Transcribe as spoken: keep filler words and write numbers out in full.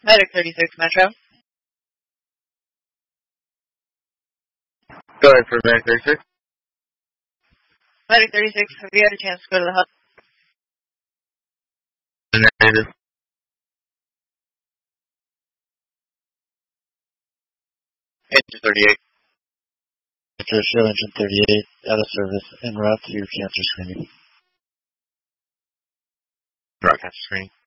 Medic thirty-six Metro. Go ahead for Medic thirty-six. Medic thirty-six, have you had a chance to go to the hub? Negative. Engine thirty-eight. Metro show engine thirty-eight, out of service, en route to your cancer screening. Route cancer screening.